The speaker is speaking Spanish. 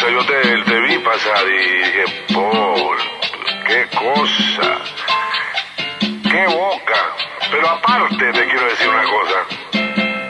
cosa, yo te vi pasar y dije, Paul, qué cosa, qué boca. Pero aparte te quiero decir una cosa.